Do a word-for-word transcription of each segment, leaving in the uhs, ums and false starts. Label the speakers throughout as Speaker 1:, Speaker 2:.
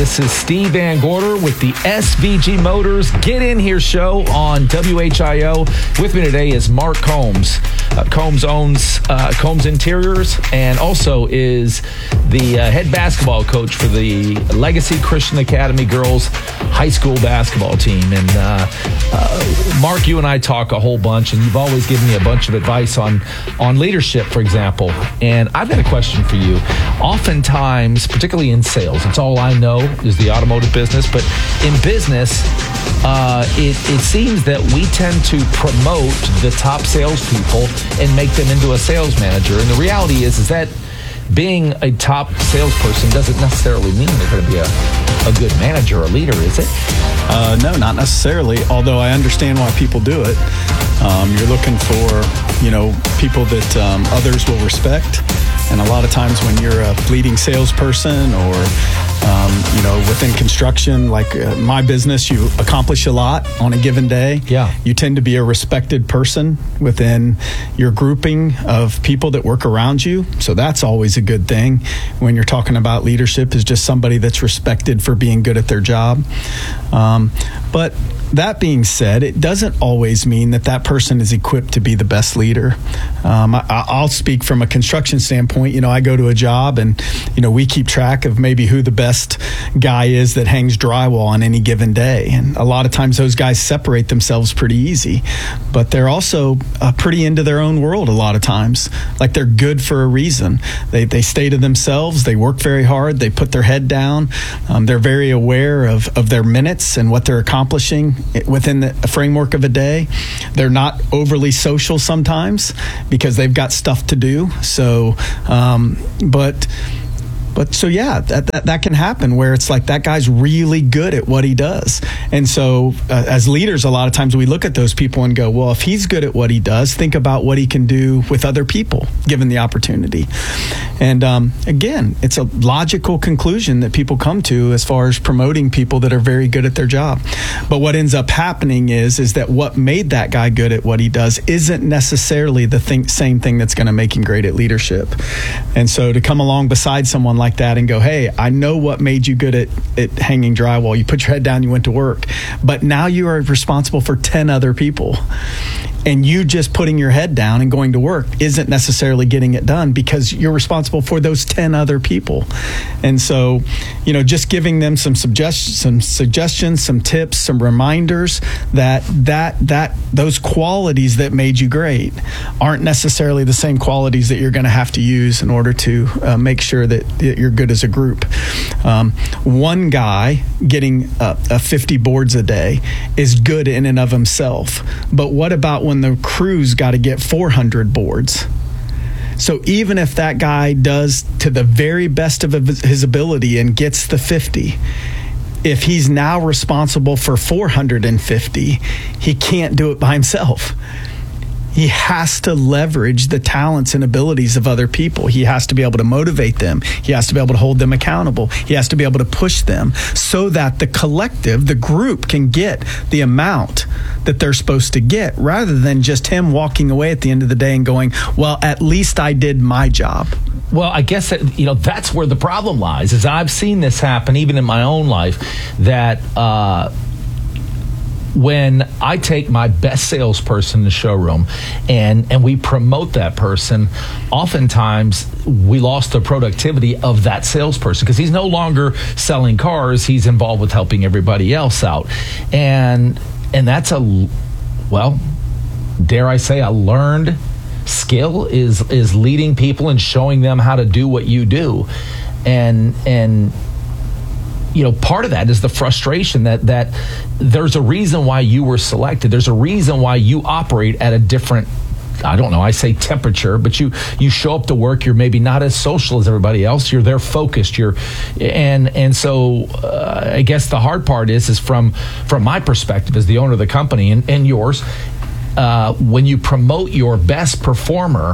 Speaker 1: This is Steve Van Gorder with the S V G Motors Get In Here show on W H I O. With me today is Mark Combs. Uh, Combs owns uh, Combs Interiors and also is the uh, head basketball coach for the Legacy Christian Academy girls high school basketball team. And uh, uh, Mark, you and I talk a whole bunch, and you've always given me a bunch of advice on, on leadership, for example. And I've got a question for you. Oftentimes, particularly in sales, it's all I know is the automotive business, but in business, uh, it, it seems that we tend to promote the top salespeople and make them into a sales manager. And the reality is, is that being a top salesperson doesn't necessarily mean they're going to be a, a good manager or leader, is it?
Speaker 2: Uh, no, not necessarily, although I understand why people do it. Um, you're looking for, you know, people that um, others will respect. And a lot of times when you're a leading salesperson or, um, you know, within construction, like uh, my business, you accomplish a lot on a given day.
Speaker 1: Yeah.
Speaker 2: You tend to be a respected person within your grouping of people that work around you. So that's always a good thing when you're talking about leadership, is just somebody that's respected for being good at their job. Um, but that being said, it doesn't always mean that that person is equipped to be the best leader. Um, I, I'll speak from a construction standpoint. You know, I go to a job and, you know, we keep track of maybe who the best guy is that hangs drywall on any given day. And a lot of times those guys separate themselves pretty easy, but they're also uh, pretty into their own world a lot of times. Like, they're good for a reason. They, they stay to themselves. They work very hard. They put their head down. Um, they're very aware of, of their minutes and what they're accomplishing within the framework of a day. They're not overly social sometimes because they've got stuff to do. So, um, but But so, yeah, that, that that can happen where it's like that guy's really good at what he does. And so uh, as leaders, a lot of times we look at those people and go, well, if he's good at what he does, think about what he can do with other people, given the opportunity. And um, again, it's a logical conclusion that people come to as far as promoting people that are very good at their job. But what ends up happening is, is that what made that guy good at what he does isn't necessarily the thing, same thing that's going to make him great at leadership. And so to come along beside someone like that and go, hey, I know what made you good at, at hanging drywall. You put your head down, you went to work, but now you are responsible for ten other people. And you just putting your head down and going to work isn't necessarily getting it done because you're responsible for those ten other people. And so, you know, just giving them some suggestions, some suggestions, some tips, some reminders that that that those qualities that made you great aren't necessarily the same qualities that you're going to have to use in order to uh, make sure that you're good as a group. Um, one guy getting uh, uh, fifty boards a day is good in and of himself. But what about when when the crew's got to get four hundred boards? So even if that guy does to the very best of his ability and gets the fifty, if he's now responsible for four hundred fifty, he can't do it by himself. He has to leverage the talents and abilities of other people. He has to be able to motivate them. He has to be able to hold them accountable. He has to be able to push them so that the collective, the group, can get the amount that they're supposed to get, rather than just him walking away at the end of the day and going, well, at least I did my job.
Speaker 1: Well, I guess that, you know, that's where the problem lies, is I've seen this happen even in my own life, that uh when I take my best salesperson in the showroom and, and we promote that person, oftentimes we lost the productivity of that salesperson because he's no longer selling cars. He's involved with helping everybody else out. And and that's a, well, dare I say, a learned skill, is is leading people and showing them how to do what you do. And and you know, part of that is the frustration that that there's a reason why you were selected. There's a reason why you operate at a different, I don't know, I say temperature, but you you show up to work, you're maybe not as social as everybody else. You're there focused. You're, and and so uh, I guess the hard part is is from from my perspective as the owner of the company and, and yours, uh, when you promote your best performer,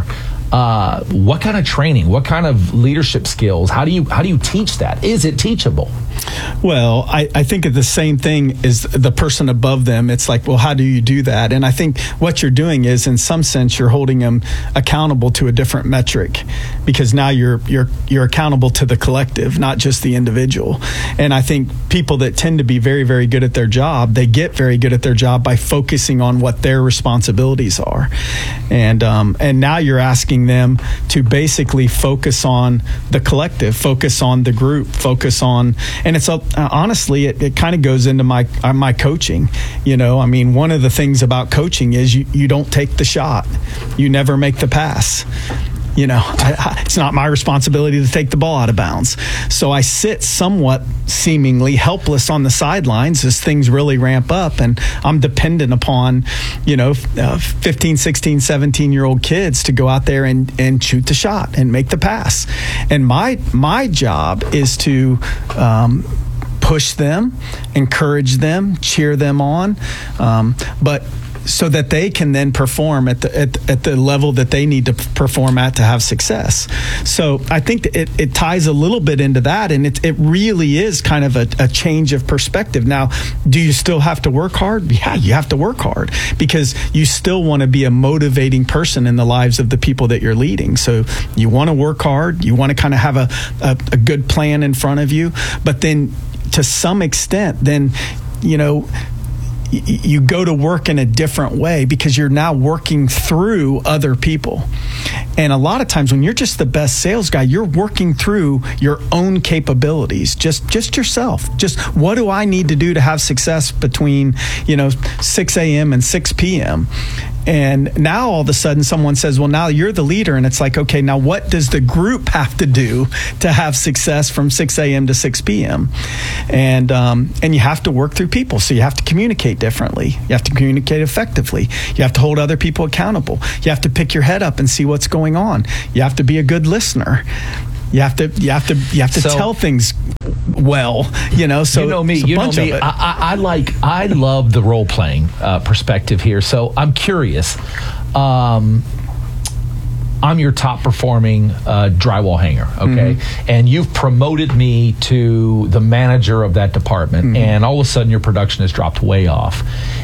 Speaker 1: Uh, what kind of training? What kind of leadership skills? How do you how do you teach that? Is it teachable?
Speaker 2: Well, I, I think the same thing is the person above them. It's like, well, how do you do that? And I think what you're doing is, in some sense, you're holding them accountable to a different metric, because now you're you're you're accountable to the collective, not just the individual. And I think people that tend to be very, very good at their job, they get very good at their job by focusing on what their responsibilities are. And um, and now you're asking them to basically focus on the collective, focus on the group, focus on, and it's uh, honestly, it, it kind of goes into my uh, my coaching. You know, I mean, one of the things about coaching is you, you don't take the shot. You never make the pass. You know, I, I, it's not my responsibility to take the ball out of bounds. So I sit somewhat seemingly helpless on the sidelines as things really ramp up, and I'm dependent upon, you know, uh, fifteen, sixteen, seventeen-year-old kids to go out there and, and shoot the shot and make the pass. And my my job is to um, push them, encourage them, cheer them on, um, but so that they can then perform at the at, at the level that they need to perform at to have success. So I think that it, it ties a little bit into that, and it, it really is kind of a, a change of perspective. Now, do you still have to work hard? Yeah, you have to work hard, because you still want to be a motivating person in the lives of the people that you're leading. So you want to work hard, you want to kind of have a, a, a good plan in front of you, but then to some extent, then, you know, you go to work in a different way, because you're now working through other people. And a lot of times when you're just the best sales guy, you're working through your own capabilities, just just yourself. Just what do I need to do to have success between, you know, six a.m. and six p.m. And now all of a sudden someone says, well, now you're the leader. And it's like, okay, now what does the group have to do to have success from six a.m. to six p.m.? And um, and you have to work through people. So you have to communicate differently. You have to communicate effectively. You have to hold other people accountable. You have to pick your head up and see what's going on. You have to be a good listener. You have to you have to you have to so, tell things well, you know. So
Speaker 1: you know me, you know me. I, I, I like I love the role playing uh, perspective here. So I'm curious. Um, I'm your top performing uh, drywall hanger, okay? Mm-hmm. And you've promoted me to the manager of that department, mm-hmm. and all of a sudden your production has dropped way off.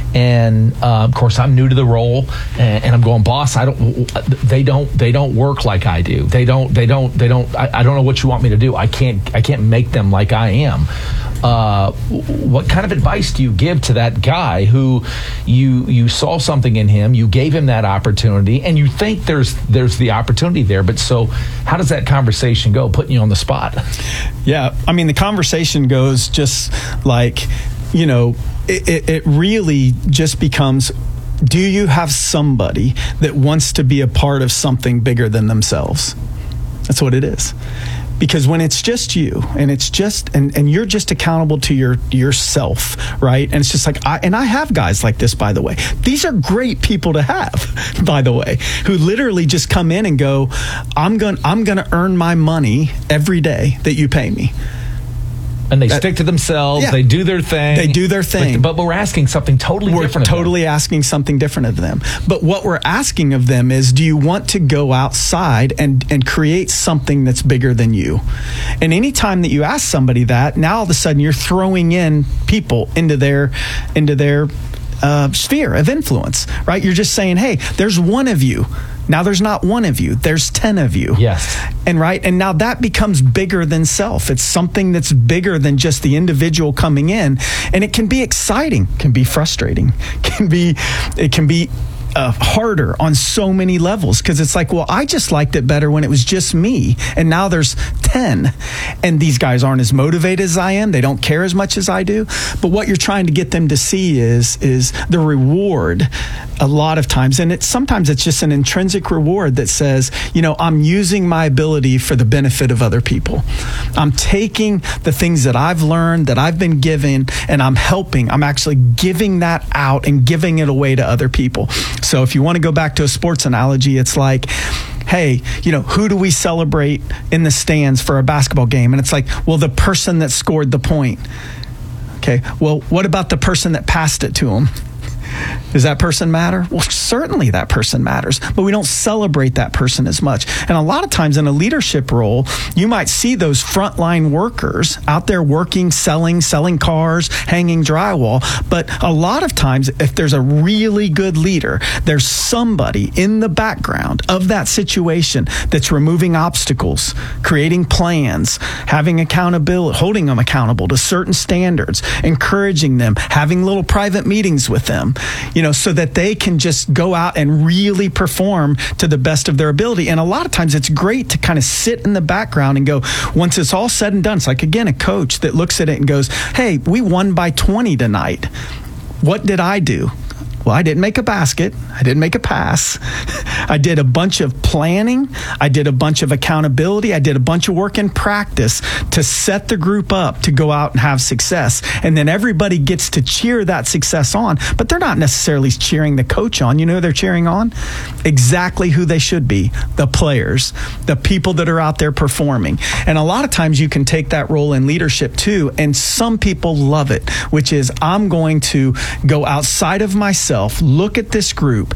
Speaker 1: And uh, of course, I'm new to the role, and, and I'm going, boss. I don't. They don't. They don't work like I do. They don't. They don't. They don't. I, I don't know what you want me to do. I can't. I can't make them like I am. Uh, what kind of advice do you give to that guy who you you saw something in him, you gave him that opportunity, and you think there's there's the opportunity there, but so how does that conversation go, putting you on the spot?
Speaker 2: Yeah, I mean, the conversation goes just like, you know, it, it, it really just becomes, do you have somebody that wants to be a part of something bigger than themselves? That's what it is. Because when it's just you and it's just and, and you're just accountable to your yourself, right? And it's just like I and I have guys like this, by the way. These are great people to have, by the way, who literally just come in and go, I'm going I'm going to earn my money every day that you pay me.
Speaker 1: And they that, stick to themselves. Yeah. They do their thing.
Speaker 2: They do their thing.
Speaker 1: But, but we're asking something totally
Speaker 2: we're
Speaker 1: different.
Speaker 2: We're totally asking something different of them. But what we're asking of them is, do you want to go outside and, and create something that's bigger than you? And anytime that you ask somebody that, now all of a sudden you're throwing in people into their into their uh, sphere of influence, right? You're just saying, hey, there's one of you. Now there's not one of you, there's ten of you.
Speaker 1: Yes.
Speaker 2: And right, and now that becomes bigger than self. It's something that's bigger than just the individual coming in. And it can be exciting, can be frustrating, can be it can be Uh, harder on so many levels, because it's like, well, I just liked it better when it was just me, and now there's ten, and these guys aren't as motivated as I am. They don't care as much as I do. But what you're trying to get them to see is is the reward a lot of times, and it's sometimes it's just an intrinsic reward that says, you know, I'm using my ability for the benefit of other people. I'm taking the things that I've learned, that I've been given, and I'm helping. I'm actually giving that out and giving it away to other people. So if you want to go back to a sports analogy, it's like, hey, you know, who do we celebrate in the stands for a basketball game? And it's like, well, the person that scored the point. Okay, well, what about the person that passed it to him? Does that person matter? Well, certainly that person matters, but we don't celebrate that person as much. And a lot of times in a leadership role, you might see those frontline workers out there working, selling, selling cars, hanging drywall. But a lot of times, if there's a really good leader, there's somebody in the background of that situation that's removing obstacles, creating plans, having accountability, holding them accountable to certain standards, encouraging them, having little private meetings with them, you know, so that they can just go out and really perform to the best of their ability. And a lot of times it's great to kind of sit in the background and go, once it's all said and done, it's like, again, a coach that looks at it and goes, hey, we won by twenty tonight. What did I do? Well, I didn't make a basket. I didn't make a pass. I did a bunch of planning. I did a bunch of accountability. I did a bunch of work in practice to set the group up to go out and have success. And then everybody gets to cheer that success on, but they're not necessarily cheering the coach on. You know who they're cheering on? Exactly who they should be, the players, the people that are out there performing. And a lot of times you can take that role in leadership too, and some people love it, which is I'm going to go outside of myself, look at this group,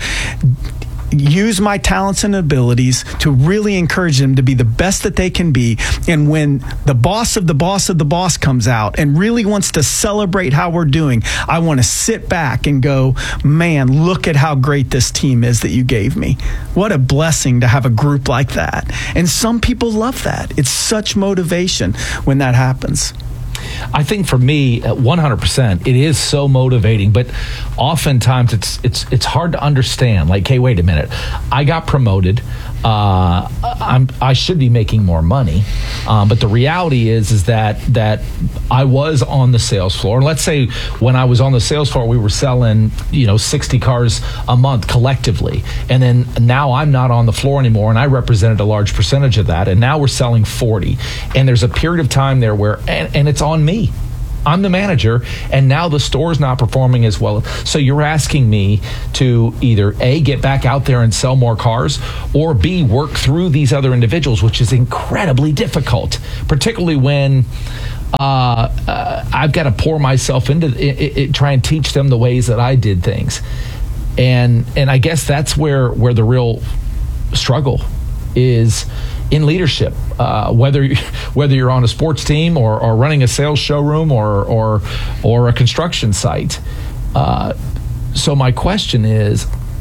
Speaker 2: use my talents and abilities to really encourage them to be the best that they can be. And when the boss of the boss of the boss comes out and really wants to celebrate how we're doing, I want to sit back and go, man, look at how great this team is that you gave me. What a blessing to have a group like that. And some people love that. It's such motivation when that happens.
Speaker 1: I think for me, one hundred percent, it is so motivating, but oftentimes it's it's it's hard to understand. Like, hey, wait a minute, I got promoted. Uh, I'm I should be making more money, um, but the reality is is that that I was on the sales floor. And let's say when I was on the sales floor, we were selling you know sixty cars a month collectively, and then now I'm not on the floor anymore, and I represented a large percentage of that, and now we're selling forty. And there's a period of time there where, and, and it's on me. I'm the manager, and now the store's not performing as well. So you're asking me to either A, get back out there and sell more cars, or B, work through these other individuals, which is incredibly difficult, particularly when uh, uh, I've got to pour myself into it, it, try and teach them the ways that I did things. And and I guess that's where, where the real struggle is in leadership, uh, whether whether you're on a sports team or, or running a sales showroom or or or a construction site. Uh, so my question is,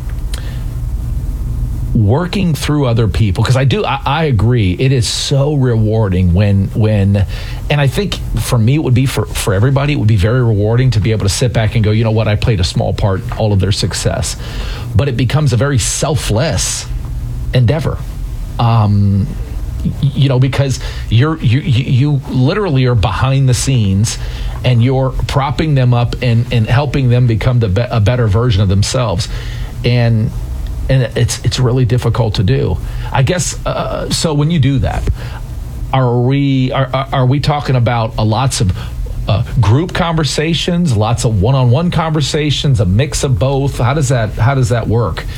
Speaker 1: working through other people, because I do I, I agree, it is so rewarding when when and I think for me it would be for for everybody it would be very rewarding to be able to sit back and go, you know what, I played a small part in all of their success, but it becomes a very selfless endeavor. Um, you know, because you're you you literally are behind the scenes, and you're propping them up and, and helping them become the be- a better version of themselves, and and it's it's really difficult to do. I guess uh, so. When you do that, are we are are we talking about a lots of uh, group conversations, lots of one-on-one conversations, a mix of both? How does that how does that work?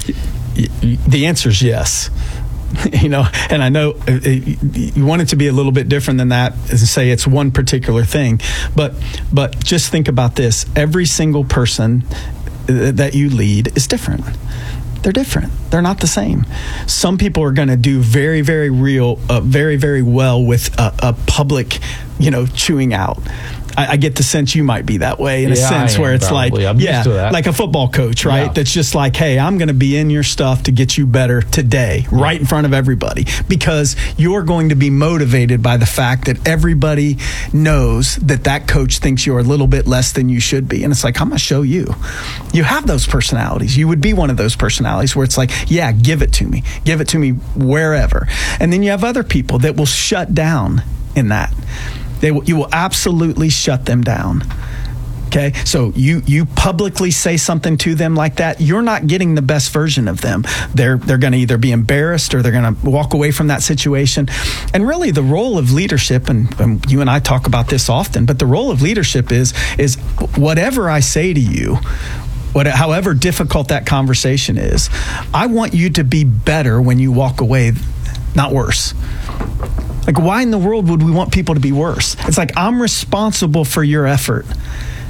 Speaker 2: The answer is yes. You know, and I know you want it to be a little bit different than that, as to say it's one particular thing, but but just think about this. Every single person that you lead is different. They're different. They're not the same. Some people are going to do very, very real, uh, very, very well with a, a public, you know, chewing out. I, I get the sense you might be that way in a
Speaker 1: yeah,
Speaker 2: sense where it's
Speaker 1: probably.
Speaker 2: like,
Speaker 1: I'm
Speaker 2: yeah,
Speaker 1: used to that.
Speaker 2: like a football coach, right?
Speaker 1: Yeah.
Speaker 2: That's just like, hey, I'm going to be in your stuff to get you better today, yeah. right in front of everybody, because you're going to be motivated by the fact that everybody knows that that coach thinks you're a little bit less than you should be. And it's like, I'm going to show you. You have those personalities. You would be one of those personalities where it's like, yeah, give it to me. Give it to me wherever. And then you have other people that will shut down in that. They will, you will absolutely shut them down. Okay, so you you publicly say something to them like that, you're not getting the best version of them. They're they're going to either be embarrassed or they're going to walk away from that situation. And really, the role of leadership, and, and you and I talk about this often, but the role of leadership is is whatever I say to you, what, however difficult that conversation is, I want you to be better when you walk away, not worse. Like, why in the world would we want people to be worse? It's like, I'm responsible for your effort.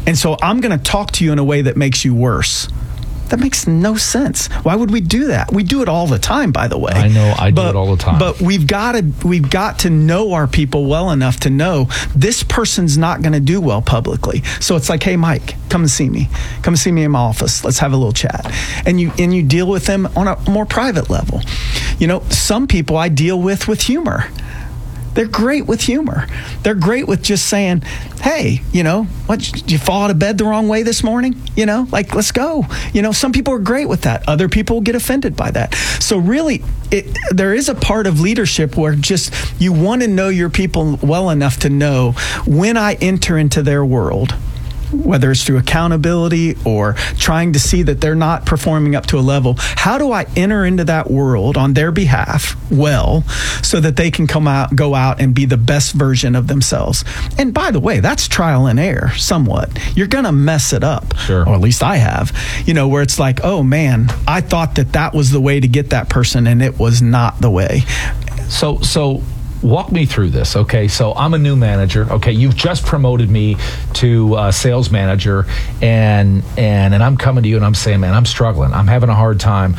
Speaker 2: And so I'm going to talk to you in a way that makes you worse. That makes no sense. Why would we do that? We do it all the time, by the way.
Speaker 1: I know, I do
Speaker 2: but,
Speaker 1: it all the time.
Speaker 2: But we've got to we've got to know our people well enough to know this person's not going to do well publicly. So it's like, hey, Mike, come and see me. Come and see me in my office. Let's have a little chat. And you and you deal with them on a more private level. You know, some people I deal with with humor. They're great with humor. They're great with just saying, hey, you know, what, did you fall out of bed the wrong way this morning? You know, like, let's go. You know, some people are great with that. Other people get offended by that. So really, it, there is a part of leadership where just you want to know your people well enough to know when I enter into their world, whether it's through accountability or trying to see that they're not performing up to a level, how do I enter into that world on their behalf well so that they can come out, go out and be the best version of themselves? And by the way, that's trial and error somewhat. You're going to mess it up.
Speaker 1: Sure.
Speaker 2: Or at least I have, you know, where it's like, oh man, I thought that that was the way to get that person and it was not the way.
Speaker 1: So, so, walk me through this, okay? So I'm a new manager, okay? You've just promoted me to uh, sales manager, and and and I'm coming to you and I'm saying, man, I'm struggling. I'm having a hard time.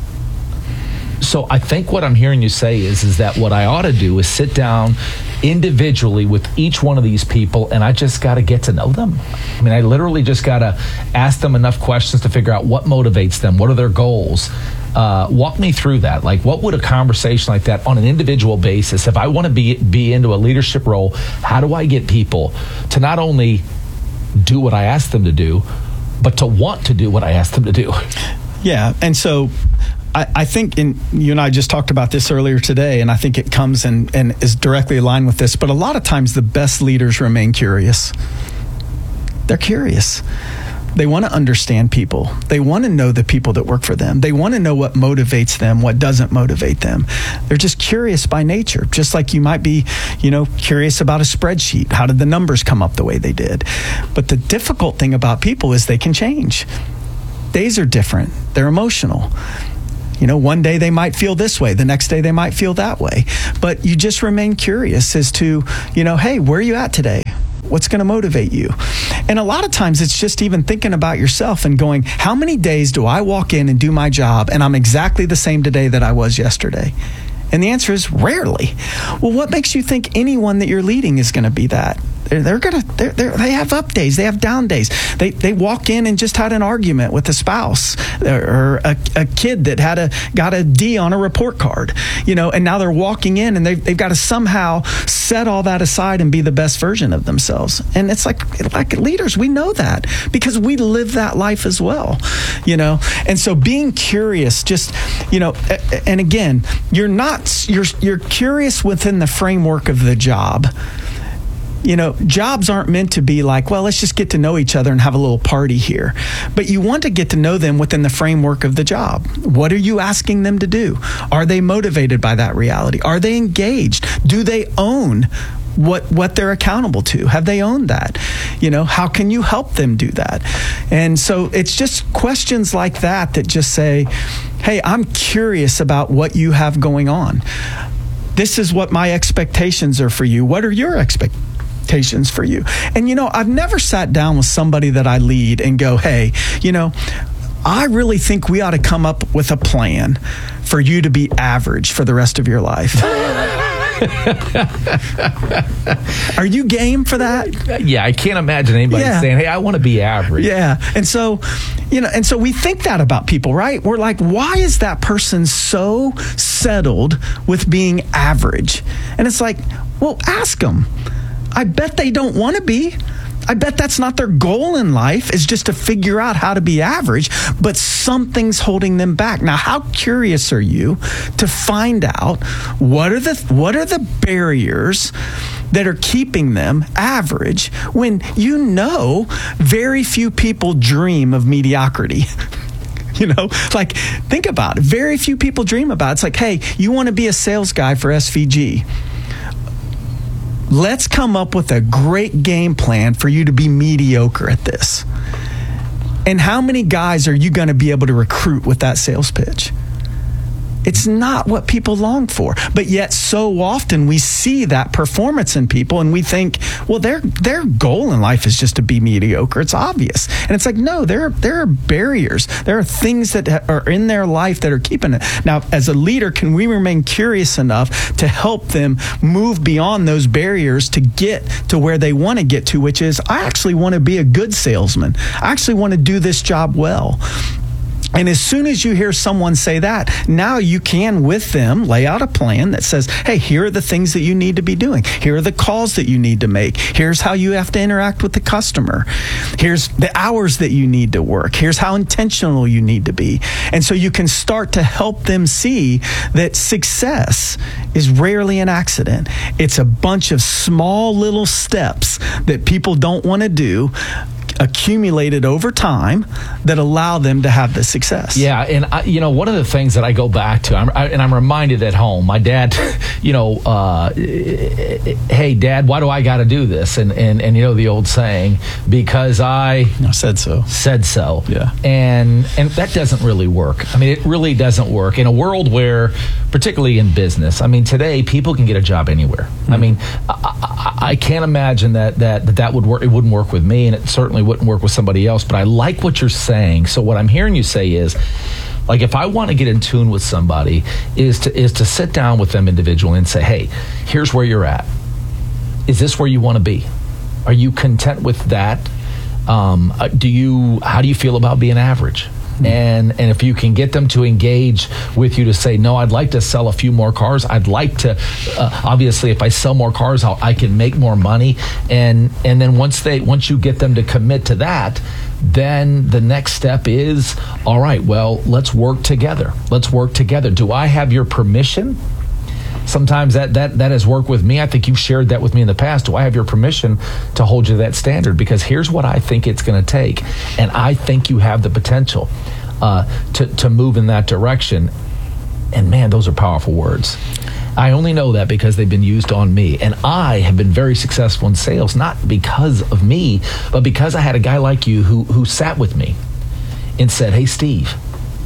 Speaker 1: So I think what I'm hearing you say is, is that what I ought to do is sit down individually with each one of these people, and I just got to get to know them. I mean, I literally just got to ask them enough questions to figure out what motivates them, what are their goals. Uh, walk me through that. Like, what would a conversation like that on an individual basis, if I want to be be into a leadership role, how do I get people to not only do what I ask them to do, but to want to do what I ask them to do?
Speaker 2: Yeah, and so I, I think, in, you and I just talked about this earlier today, and I think it comes and, and is directly aligned with this, but a lot of times the best leaders remain curious. They're curious. They want to understand people. They want to know the people that work for them. They want to know what motivates them, what doesn't motivate them. They're just curious by nature, just like you might be, you know, curious about a spreadsheet. How did the numbers come up the way they did? But the difficult thing about people is they can change. Days are different. They're emotional. You know, one day they might feel this way, the next day they might feel that way. But you just remain curious as to, you know, hey, where are you at today? What's going to motivate you? And a lot of times it's just even thinking about yourself and going, how many days do I walk in and do my job and I'm exactly the same today that I was yesterday? And the answer is rarely. Well, what makes you think anyone that you're leading is going to be that? They're, they're gonna. They're, they're, they have up days. They have down days. They they walk in and just had an argument with a spouse or a, a kid that had a got a D on a report card. You know, and now they're walking in and they've they've got to somehow set all that aside and be the best version of themselves. And it's like like leaders, we know that because we live that life as well. You know, and so being curious, just you know, and again, you're not you're you're curious within the framework of the job. You know, jobs aren't meant to be like, well, let's just get to know each other and have a little party here. But you want to get to know them within the framework of the job. What are you asking them to do? Are they motivated by that reality? Are they engaged? Do they own what what they're accountable to? Have they owned that? You know, how can you help them do that? And so it's just questions like that that just say, hey, I'm curious about what you have going on. This is what my expectations are for you. What are your expectations for you? And, you know, I've never sat down with somebody that I lead and go, hey, you know, I really think we ought to come up with a plan for you to be average for the rest of your life. Are you game for that?
Speaker 1: Yeah, I can't imagine anybody yeah. saying, hey, I want to be average.
Speaker 2: Yeah. And so, you know, and so we think that about people, right? We're like, why is that person so settled with being average? And it's like, well, ask them. I bet they don't want to be. I bet that's not their goal in life, is just to figure out how to be average, but something's holding them back. Now, how curious are you to find out what are the what are the barriers that are keeping them average when you know very few people dream of mediocrity? You know, like, think about it. Very few people dream about it. It's like, hey, you want to be a sales guy for S V G. Let's come up with a great game plan for you to be mediocre at this. And how many guys are you going to be able to recruit with that sales pitch? It's not what people long for. But yet so often we see that performance in people and we think, well, their their goal in life is just to be mediocre. It's obvious. And it's like, no, there, there are barriers. There are things that are in their life that are keeping it. Now, as a leader, can we remain curious enough to help them move beyond those barriers to get to where they want to get to, which is, I actually want to be a good salesman. I actually want to do this job well. And as soon as you hear someone say that, now you can, with them, lay out a plan that says, hey, here are the things that you need to be doing. Here are the calls that you need to make. Here's how you have to interact with the customer. Here's the hours that you need to work. Here's how intentional you need to be. And so you can start to help them see that success is rarely an accident. It's a bunch of small little steps that people don't want to do, accumulated over time, that allow them to have the success.
Speaker 1: Yeah, and I, you know, one of the things that I go back to, I'm, I, and I'm reminded at home, my dad, you know, uh, hey, Dad, why do I got to do this? And, and and you know the old saying, because I,
Speaker 2: I said so.
Speaker 1: Said so.
Speaker 2: Yeah. And
Speaker 1: and that doesn't really work. I mean, it really doesn't work in a world where, particularly in business, I mean, today people can get a job anywhere. Mm-hmm. I mean, I, I, I can't imagine that, that that that would work. It wouldn't work with me, and it certainly wouldn't work with somebody else. But I like what you're saying. So what I'm hearing you say is, like, if I want to get in tune with somebody, is to is to sit down with them individually and say, hey, here's where you're at. Is this where you want to be? Are you content with that? Um, do you? How do you feel about being average? Mm-hmm. And and if you can get them to engage with you to say, no, I'd like to sell a few more cars. I'd like to, uh, obviously, if I sell more cars, I'll, I can make more money. And and then once they once you get them to commit to that, then the next step is, all right, well, let's work together. Let's work together. Do I have your permission? Sometimes that, that, that has worked with me. I think you've shared that with me in the past. Do I have your permission to hold you to that standard? Because here's what I think it's going to take. And I think you have the potential uh, to, to move in that direction. And man, those are powerful words. I only know that because they've been used on me. And I have been very successful in sales, not because of me, but because I had a guy like you who, who sat with me and said, hey, Steve,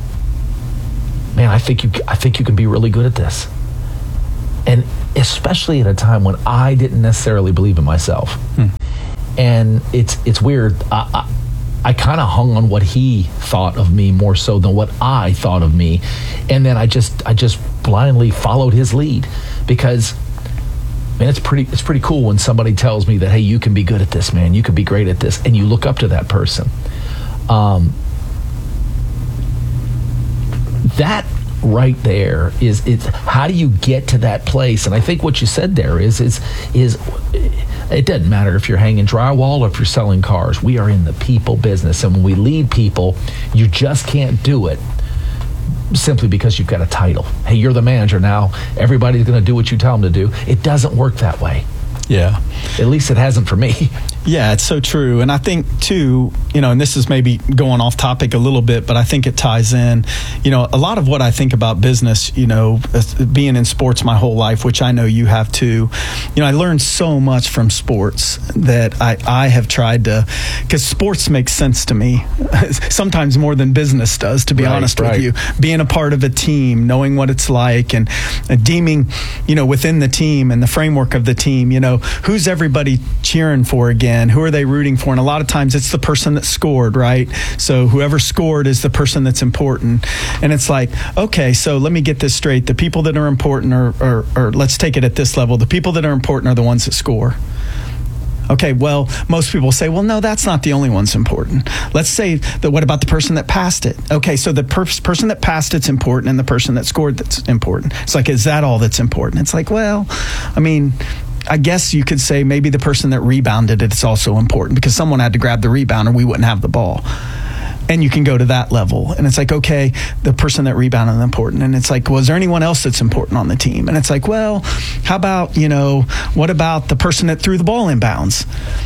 Speaker 1: man, I think you, I think you can be really good at this. And especially at a time when I didn't necessarily believe in myself. Hmm. And it's it's weird. I, I, I kind of hung on what he thought of me more so than what I thought of me. And then I just I just blindly followed his lead, because, man, it's pretty it's pretty cool when somebody tells me that, hey, you can be good at this, man. You can be great at this. And you look up to that person. Um, that right there is, it's how do you get to that place? And I think what you said there is is is it doesn't matter if you're hanging drywall or if you're selling cars. We are in the people business, and when we lead people, you just can't do it simply because you've got a title. Hey, you're the manager now, everybody's going to do what you tell them to do. It doesn't work that way.
Speaker 2: Yeah.
Speaker 1: At least it hasn't for me.
Speaker 2: Yeah, it's so true. And I think, too, you know, and this is maybe going off topic a little bit, but I think it ties in. You know, a lot of what I think about business, you know, being in sports my whole life, which I know you have too, you know, I learned so much from sports that I, I have tried to, because sports makes sense to me, sometimes more than business does, to be right, honest right. with you. Being a part of a team, knowing what it's like, and, and deeming, you know, within the team and the framework of the team, you know, who's everybody cheering for again? Who are they rooting for? And a lot of times it's the person that scored, right? So whoever scored is the person that's important. And it's like, okay, so let me get this straight. The people that are important are, or, or let's take it at this level. The people that are important are the ones that score. Okay, well, most people say, well, no, that's not the only one's important. Let's say that what about the person that passed it? Okay, so the per- person that passed it's important, and the person that scored that's important. It's like, is that all that's important? It's like, well, I mean, I guess you could say maybe the person that rebounded it is also important, because someone had to grab the rebound or we wouldn't have the ball. And you can go to that level. And it's like, okay, the person that rebounded is important. And it's like, well, is there anyone else that's important on the team? And it's like, well, how about, you know, what about the person that threw the ball in bounds?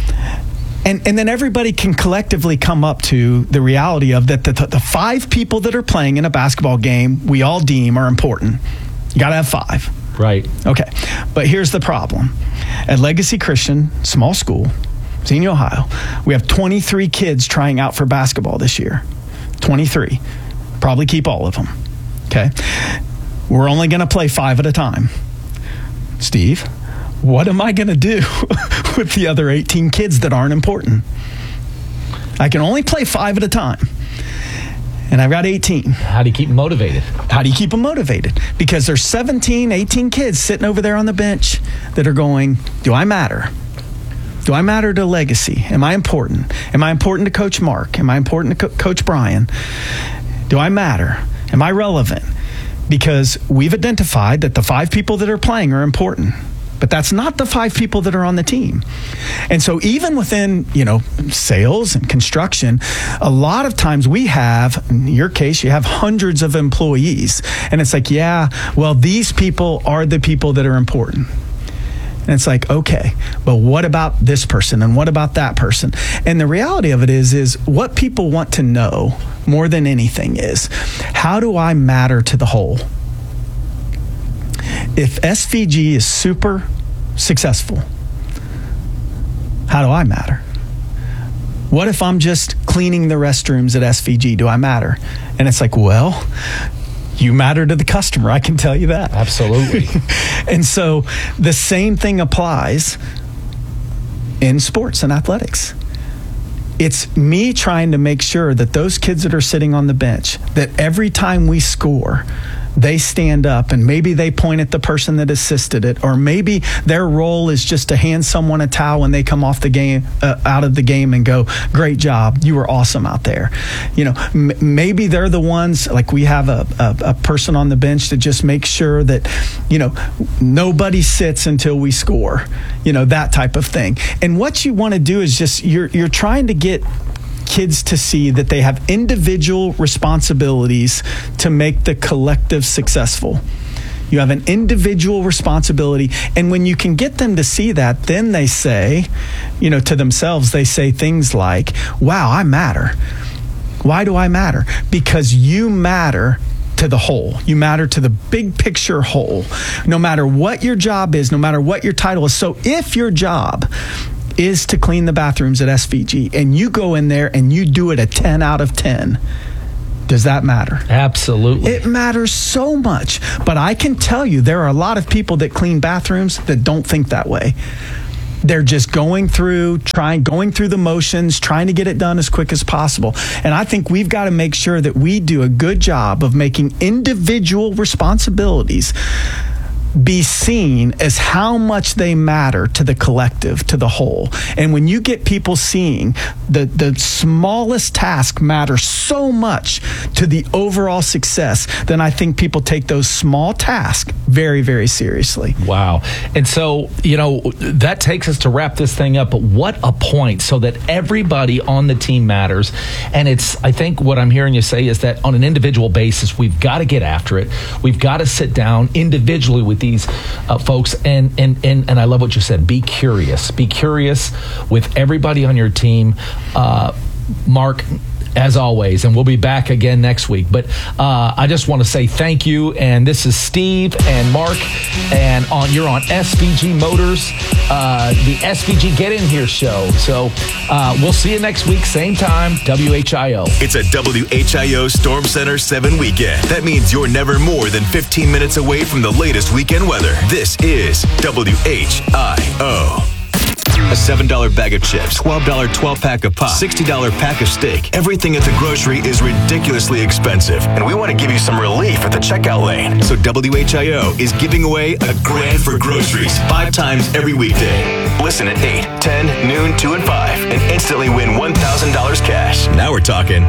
Speaker 2: And and then everybody can collectively come up to the reality of that the, the, the five people that are playing in a basketball game we all deem are important. You got to have five.
Speaker 1: Right.
Speaker 2: Okay. But here's the problem. At Legacy Christian, small school, Xenia, Ohio, we have twenty-three kids trying out for basketball this year. twenty-three. Probably keep all of them. Okay. We're only going to play five at a time. Steve, what am I going to do with the other eighteen kids that aren't important? I can only play five at a time. And I've got eighteen.
Speaker 1: How do you keep them motivated?
Speaker 2: How do you keep them motivated? Because there's seventeen, eighteen kids sitting over there on the bench that are going, do I matter? Do I matter to legacy? Am I important? Am I important to Coach Mark? Am I important to Co- Coach Brian? Do I matter? Am I relevant? Because we've identified that the five people that are playing are important. But that's not the five people that are on the team. And so even within, you know, sales and construction, a lot of times we have, in your case, you have hundreds of employees. And it's like, yeah, well, these people are the people that are important. And it's like, okay, but what about this person and what about that person? And the reality of it is, is what people want to know more than anything is, how do I matter to the whole? If S V G is super successful, how do I matter? What if I'm just cleaning the restrooms at S V G? Do I matter? And it's like, well, you matter to the customer. I can tell you that.
Speaker 1: Absolutely.
Speaker 2: And so the same thing applies in sports and athletics. It's me trying to make sure that those kids that are sitting on the bench, that every time we score, they stand up and maybe they point at the person that assisted it, or maybe their role is just to hand someone a towel when they come off the game, uh, out of the game and go, great job, you were awesome out there. You know, m- maybe they're the ones, like we have a, a, a person on the bench that just makes sure that, you know, nobody sits until we score, you know, that type of thing. And what you want to do is just, you're you're trying to get kids to see that they have individual responsibilities to make the collective successful. You have an individual responsibility. And when you can get them to see that, then they say, you know, to themselves, they say things like, wow, I matter. Why do I matter? Because you matter to the whole. You matter to the big picture whole. No matter what your job is, no matter what your title is. So if your job is to clean the bathrooms at S V G and you go in there and you do it a ten out of ten, does that matter?
Speaker 1: Absolutely.
Speaker 2: It matters so much. But I can tell you there are a lot of people that clean bathrooms that don't think that way. They're just going through, trying, going through the motions, trying to get it done as quick as possible. And I think we've got to make sure that we do a good job of making individual responsibilities be seen as how much they matter to the collective, to the whole. And when you get people seeing the, the smallest task matter so much to the overall success, then I think people take those small tasks very, very seriously.
Speaker 1: Wow. And so, you know, that takes us to wrap this thing up. But what a point, so that everybody on the team matters. And it's, I think what I'm hearing you say is that on an individual basis, we've got to get after it. We've got to sit down individually with these uh, folks, and, and and and I love what you said. Be curious. Be curious with everybody on your team. Uh, Mark, as always, and we'll be back again next week. But uh, I just want to say thank you. And this is Steve and Mark, and on you're on S V G Motors, uh, the S V G Get In Here show. So uh, we'll see you next week, same time, W H I O.
Speaker 3: It's a W H I O Storm Center seven weekend. That means you're never more than fifteen minutes away from the latest weekend weather. This is W H I O. A seven dollar bag of chips, twelve dollar twelve-pack of pop, sixty dollar pack of steak. Everything at the grocery is ridiculously expensive, and we want to give you some relief at the checkout lane. So W H I O is giving away a grand for groceries five times every weekday. Listen at eight, ten, noon, two, and five, and instantly win one thousand dollars cash. Now we're talking.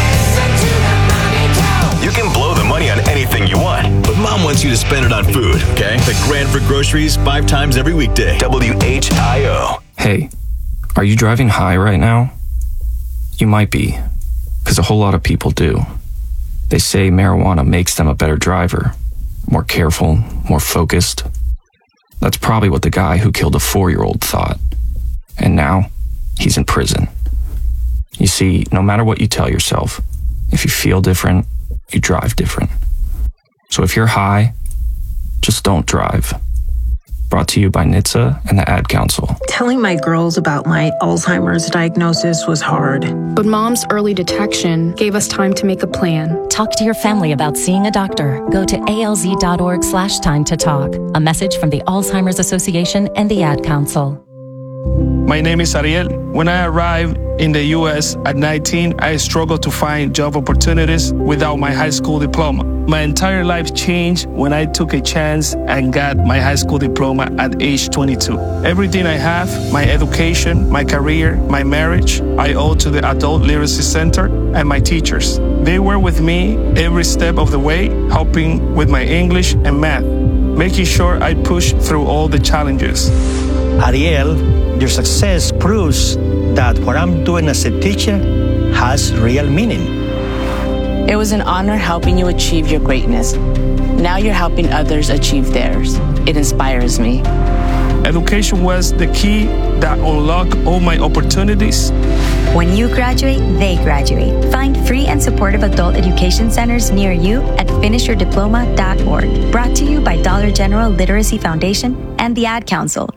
Speaker 3: You can blow the money on anything you want, but Mom wants you to spend it on food, okay? The grand for groceries five times every weekday. W H I O.
Speaker 4: Hey, are you driving high right now? You might be, because a whole lot of people do. They say marijuana makes them a better driver, more careful, more focused. That's probably what the guy who killed a four-year-old thought. And now, he's in prison. You see, no matter what you tell yourself, if you feel different, you drive different. So if you're high, just don't drive. Brought to you by N H T S A and the Ad Council.
Speaker 5: Telling my girls about my Alzheimer's diagnosis was hard.
Speaker 6: But Mom's early detection gave us time to make a plan.
Speaker 7: Talk to your family about seeing a doctor. Go to alz.org slash time to talk. A message from the Alzheimer's Association and the Ad Council.
Speaker 8: My name is Ariel. When I arrived in the U S at nineteen, I struggled to find job opportunities without my high school diploma. My entire life changed when I took a chance and got my high school diploma at age twenty-two. Everything I have, my education, my career, my marriage, I owe to the Adult Literacy Center and my teachers. They were with me every step of the way, helping with my English and math, making sure I pushed through all the challenges.
Speaker 9: Ariel, your success proves that what I'm doing as a teacher has real meaning.
Speaker 10: It was an honor helping you achieve your greatness. Now you're helping others achieve theirs. It inspires me.
Speaker 8: Education was the key that unlocked all my opportunities.
Speaker 11: When you graduate, they graduate. Find free and supportive adult education centers near you at finish your diploma dot org. Brought to you by Dollar General Literacy Foundation and the Ad Council.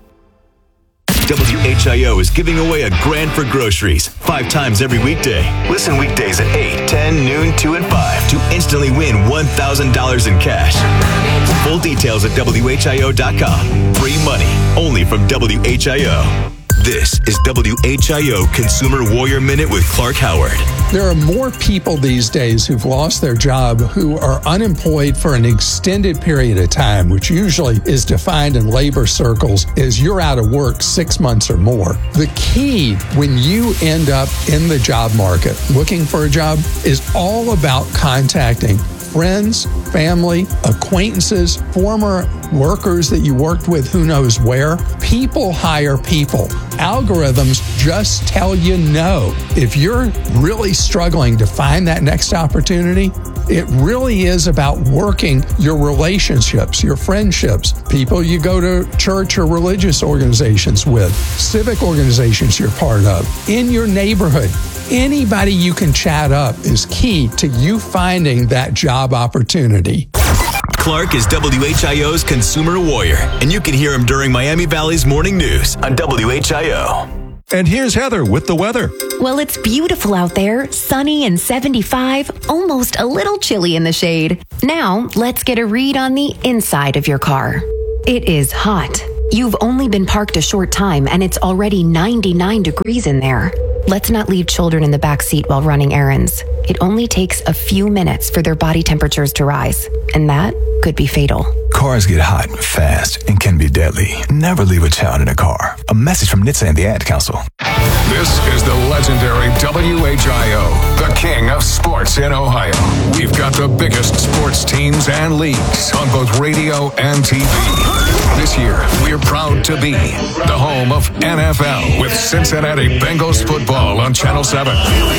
Speaker 3: W H I O is giving away a grand for groceries five times every weekday. Listen weekdays at eight, ten, noon, two, and five to instantly win one thousand dollars in cash. Full details at W H I O dot com. Free money only from W H I O. This is W H I O Consumer Warrior Minute with Clark Howard.
Speaker 12: There are more people these days who've lost their job who are unemployed for an extended period of time, which usually is defined in labor circles as you're out of work six months or more. The key when you end up in the job market looking for a job is all about contacting friends, family, acquaintances, former workers that you worked with who knows where. People hire people. Algorithms just tell you no. If you're really struggling to find that next opportunity, it really is about working your relationships, your friendships, people you go to church or religious organizations with, civic organizations you're part of, in your neighborhood. Anybody you can chat up is key to you finding that job opportunity.
Speaker 3: Clark is W H I O's Consumer Warrior, and you can hear him during Miami Valley's Morning News on W H I O.
Speaker 13: And here's Heather with the weather.
Speaker 14: Well, it's beautiful out there, sunny and seventy-five, almost a little chilly in the shade. Now, let's get a read on the inside of your car. It is hot. You've only been parked a short time and it's already ninety-nine degrees in there. Let's not leave children in the back seat while running errands. It only takes a few minutes for their body temperatures to rise, and that could be fatal.
Speaker 15: Cars get hot fast and can be deadly. Never leave a child in a car. A message from N H T S A and the Ad Council.
Speaker 16: This is the legendary W H I O, the king of sports in Ohio. We've got the biggest sports teams and leagues on both radio and T V. This year, we're proud to be the home of N F L with Cincinnati Bengals football on Channel seven.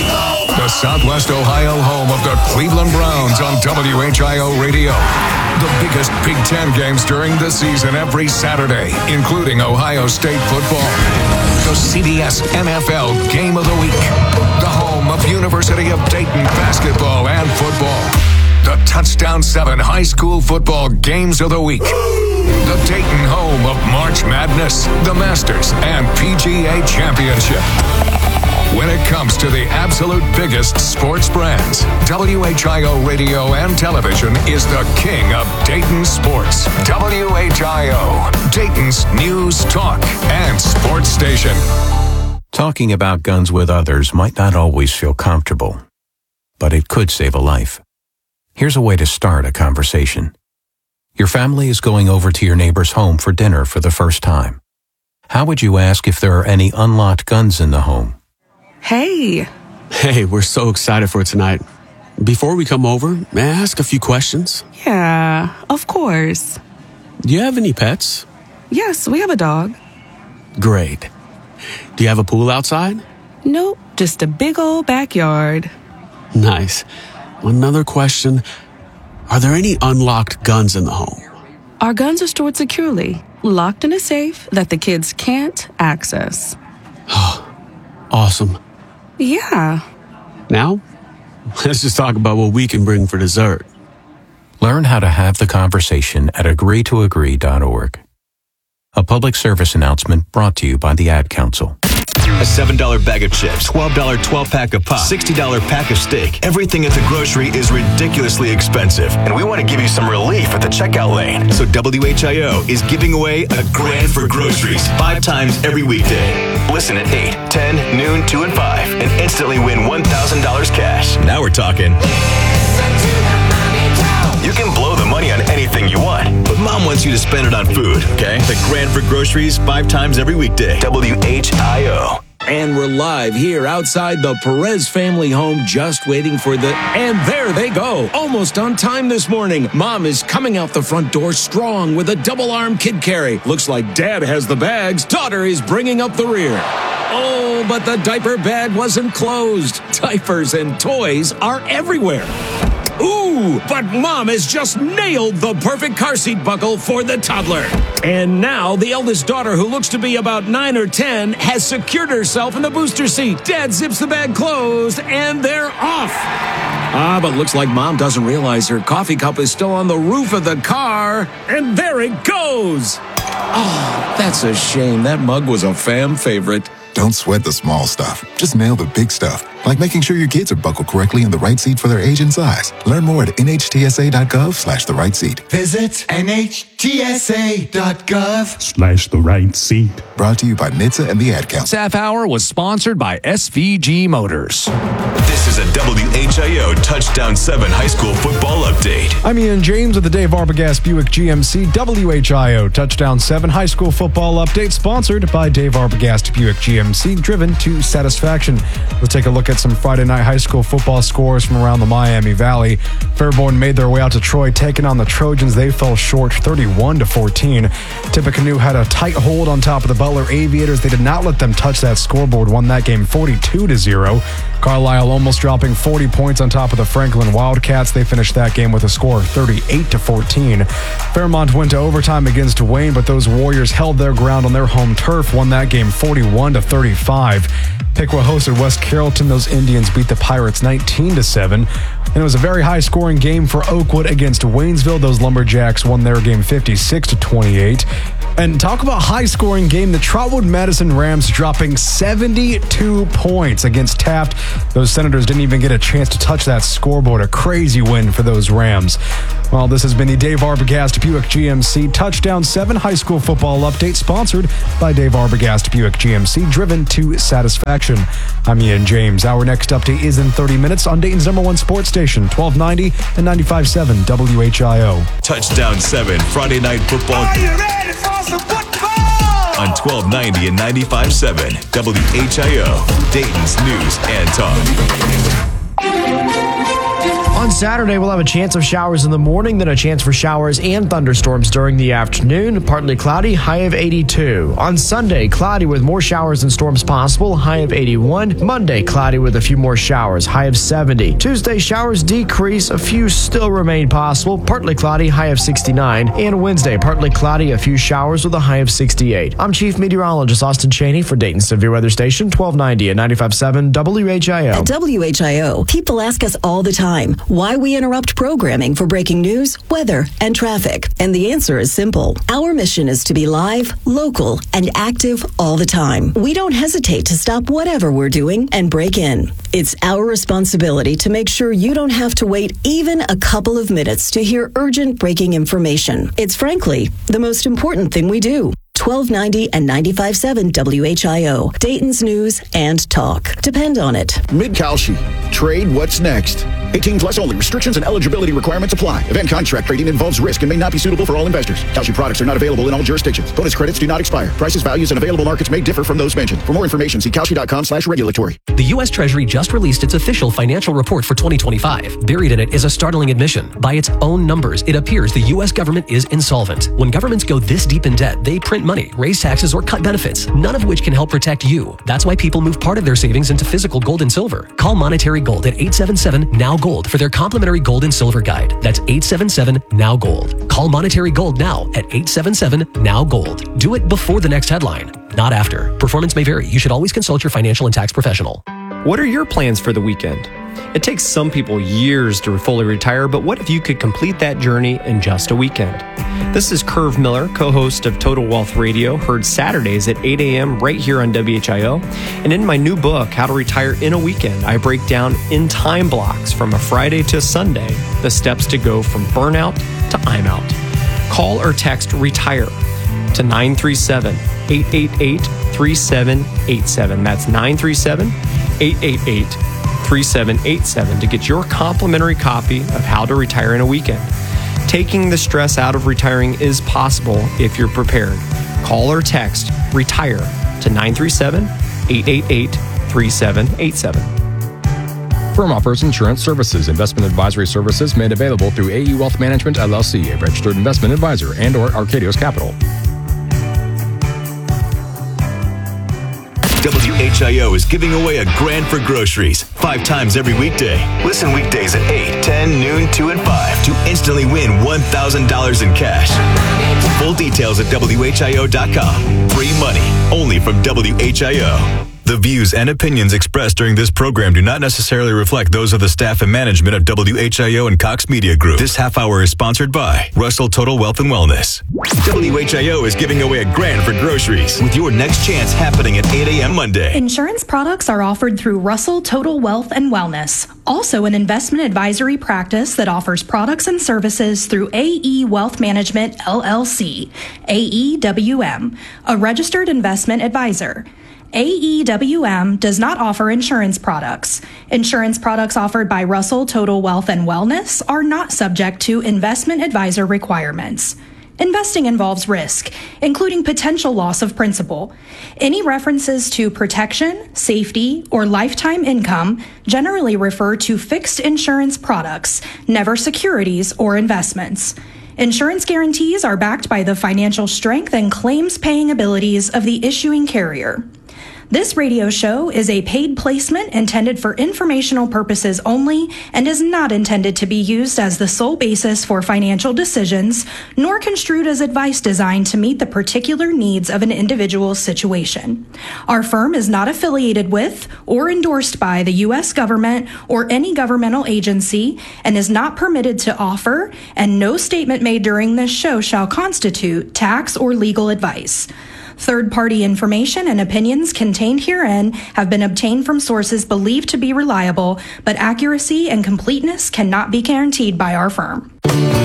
Speaker 16: The Southwest Ohio home of the Cleveland Browns on W H I O Radio. The biggest Big Ten games during the season every Saturday, including Ohio State football. The C B S N F L Game of the Week. The home of University of Dayton basketball and football. The Touchdown seven High School Football Games of the Week. The Dayton home of March Madness, the Masters, and P G A Championship. When it comes to the absolute biggest sports brands, W H I O Radio and Television is the king of Dayton sports. W H I O, Dayton's news, talk, and sports station.
Speaker 17: Talking about guns with others might not always feel comfortable, but it could save a life. Here's a way to start a conversation. Your family is going over to your neighbor's home for dinner for the first time. How would you ask if there are any unlocked guns in the home?
Speaker 18: Hey. Hey, we're so excited for tonight. Before we come over, may I ask a few questions?
Speaker 19: Yeah, of course.
Speaker 18: Do you have any pets?
Speaker 19: Yes, we have a dog.
Speaker 18: Great. Do you have a pool outside?
Speaker 19: Nope, just a big old backyard.
Speaker 18: Nice. Another question. Are there any unlocked guns in the home?
Speaker 19: Our guns are stored securely, locked in a safe that the kids can't access.
Speaker 18: Awesome.
Speaker 19: Yeah.
Speaker 18: Now, let's just talk about what we can bring for dessert.
Speaker 17: Learn how to have the conversation at agree to agree dot org. A public service announcement brought to you by the Ad Council.
Speaker 3: A seven dollar bag of chips, twelve dollar twelve-pack of pop, sixty dollar pack of steak. Everything at the grocery is ridiculously expensive, and we want to give you some relief at the checkout lane. So W H I O is giving away a grand for groceries five times every weekday. Listen at eight, ten, noon, two, and five, and instantly win one thousand dollars cash. Now we're talking. You can blow the money on anything you want, but Mom wants you to spend it on food, okay? The grand for groceries five times every weekday. W H I O.
Speaker 20: And we're live here outside the Perez family home, just waiting for the... And there they go, almost on time this morning. Mom is coming out the front door strong with a double-arm kid carry. Looks like Dad has the bags. Daughter is bringing up the rear. Oh, but the diaper bag wasn't closed. Diapers and toys are everywhere. Ooh, but Mom has just nailed the perfect car seat buckle for the toddler. And now the eldest daughter, who looks to be about nine or ten, has secured herself in the booster seat. Dad zips the bag closed, and they're off. Ah, but looks like Mom doesn't realize her coffee cup is still on the roof of the car. And there it goes. Oh, that's a shame. That mug was a fam favorite.
Speaker 21: Don't sweat the small stuff. Just nail the big stuff, like making sure your kids are buckled correctly in the right seat for their age and size. Learn more at nhtsa.gov slash the right seat.
Speaker 22: Visit nhtsa.gov
Speaker 21: slash the right seat. Brought to you by N H T S A and the Ad Council.
Speaker 23: Half Hour was sponsored by S V G Motors.
Speaker 3: This is a W H I O Touchdown seven high school football update.
Speaker 24: I'm Ian James with the Dave Arbogast Buick G M C W H I O Touchdown seven high school football update, sponsored by Dave Arbogast Buick G M C, driven to satisfaction. Let's take a look at some Friday night high school football scores from around the Miami Valley. Fairborn made their way out to Troy, taking on the Trojans. They fell short thirty-one to fourteen. Tippecanoe had a tight hold on top of the Butler Aviators. They did not let them touch that scoreboard, won that game forty-two to zero. Carlisle almost dropping forty points on top of the Franklin Wildcats. They finished that game with a score of thirty-eight to fourteen. Fairmont went to overtime against Wayne, but those Warriors held their ground on their home turf, won that game forty-one to thirty-five. Piqua hosted West Carrollton. Those Indians beat the Pirates nineteen to seven. And it was a very high-scoring game for Oakwood against Waynesville. Those Lumberjacks won their game fifty-six to twenty-eight. And talk about high-scoring game. The Trotwood Madison Rams dropping seventy-two points against Taft. Those Senators didn't even get a chance to touch that scoreboard. A crazy win for those Rams. Well, this has been the Dave Arbogast Buick G M C Touchdown seven high school football update, sponsored by Dave Arbogast Buick G M C, driven to satisfaction. I'm Ian James. Our next update is in thirty minutes on Dayton's number one sports station, twelve ninety and ninety-five point seven W H I O.
Speaker 3: Touchdown seven Friday night football.
Speaker 22: Are you ready for some football?
Speaker 3: On twelve ninety and ninety-five point seven W H I O, Dayton's news and talk.
Speaker 25: On Saturday, we'll have a chance of showers in the morning, then a chance for showers and thunderstorms during the afternoon. Partly cloudy, high of eighty-two. On Sunday, cloudy with more showers and storms possible, high of eighty-one. Monday, cloudy with a few more showers, high of seventy. Tuesday, showers decrease, a few still remain possible, partly cloudy, high of sixty-nine. And Wednesday, partly cloudy, a few showers with a high of sixty-eight. I'm Chief Meteorologist Austin Cheney for Dayton Severe Weather Station, twelve ninety and ninety-five point seven W H I O.
Speaker 26: At W H I O, people ask us all the time why we interrupt programming for breaking news, weather, and traffic. And the answer is simple. Our mission is to be live, local, and active all the time. We don't hesitate to stop whatever we're doing and break in. It's our responsibility to make sure you don't have to wait even a couple of minutes to hear urgent breaking information. It's frankly the most important thing we do. twelve ninety and ninety-five point seven W H I O, Dayton's news and talk. Depend on it.
Speaker 27: Mid-Kalshi. Trade what's next. eighteen plus only. Restrictions and eligibility requirements apply. Event contract trading involves risk and may not be suitable for all investors. Kalshi products are not available in all jurisdictions. Bonus credits do not expire. Prices, values, and available markets may differ from those mentioned. For more information, see kalshi.com slash regulatory.
Speaker 28: The U S Treasury just released its official financial report for twenty twenty-five. Buried in it is a startling admission. By its own numbers, it appears the U S government is insolvent. When governments go this deep in debt, they print money, raise taxes, or cut benefits, none of which can help protect you. That's why people move part of their savings into physical gold and silver. Call Monetary Gold at eight seven seven, N O W, GOLD for their complimentary gold and silver guide. That's eight seven seven, N O W, GOLD. Call Monetary Gold now at eight seven seven, N O W, GOLD. Do it before the next headline, not after. Performance may vary. You should always consult your financial and tax professional.
Speaker 29: What are your plans for the weekend?
Speaker 1: It takes some people years to fully retire, but what if you could complete that journey in just a weekend? This is Curve Miller, co-host of Total Wealth Radio, heard Saturdays at eight a.m. right here on W H I O. And in my new book, How to Retire in a Weekend, I break down in time blocks from a Friday to Sunday the steps to go from burnout to I'm out. Call or text RETIRE to nine three seven, eight eight eight, three seven eight seven. That's nine three seven, eight eight eight, three seven eight seven to get your complimentary copy of How to Retire in a Weekend. Taking the stress out of retiring is possible if you're prepared. Call or text RETIRE to nine three seven, eight eight eight, three seven eight seven.
Speaker 2: Firm offers insurance services. Investment advisory services made available through A E Wealth Management, L L C, a registered investment advisor, and or Arcadios Capital.
Speaker 3: W H I O is giving away a grand for groceries five times every weekday. Listen weekdays at eight, ten, noon, two, and five to instantly win one thousand dollars in cash. Full details at W H I O dot com. Free money only from W H I O. The views and opinions expressed during this program do not necessarily reflect those of the staff and management of W H I O and Cox Media Group. This half hour is sponsored by Russell Total Wealth and Wellness. W H I O is giving away a grand for groceries with your next chance happening at eight a.m. Monday.
Speaker 4: Insurance products are offered through Russell Total Wealth and Wellness, also an investment advisory practice that offers products and services through A E Wealth Management, L L C, A E W M, a registered investment advisor. A E W M does not offer insurance products. Insurance products offered by Russell Total Wealth and Wellness are not subject to investment advisor requirements. Investing involves risk, including potential loss of principal. Any references to protection, safety, or lifetime income generally refer to fixed insurance products, never securities or investments. Insurance guarantees are backed by the financial strength and claims-paying abilities of the issuing carrier. This radio show is a paid placement intended for informational purposes only and is not intended to be used as the sole basis for financial decisions, nor construed as advice designed to meet the particular needs of an individual's situation. Our firm is not affiliated with or endorsed by the U S government or any governmental agency and is not permitted to offer, and no statement made during this show shall constitute tax or legal advice. Third-party information and opinions contained herein have been obtained from sources believed to be reliable, but accuracy and completeness cannot be guaranteed by our firm.